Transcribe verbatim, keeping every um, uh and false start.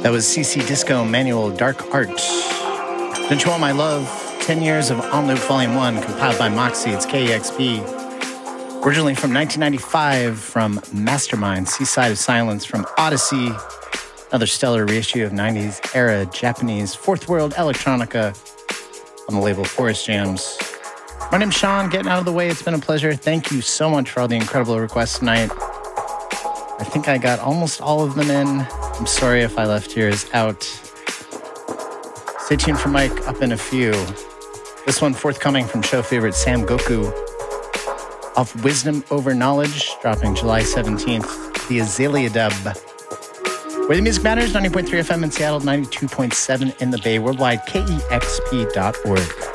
That was C C Disco Manual Dark Art. Don't You Want My Love? ten years of On Loop Volume one, compiled by Moxie. It's K E X P. Originally from nineteen ninety-five, from Mastermind, Seaside of Silence, from Odyssey. Another stellar reissue of nineties era Japanese fourth world electronica on the label Forest Jams. My name's Sean, getting out of the way. It's been a pleasure. Thank you so much for all the incredible requests tonight. I think I got almost all of them in. I'm sorry if I left yours out. Stay tuned for Mike up in a few. This one forthcoming from show favorite Sam Goku off Wisdom Over Knowledge, dropping July seventeenth, the Azalea Dub. Where the music matters, ninety point three F M in Seattle, ninety-two point seven in the Bay, worldwide, K E X P dot org.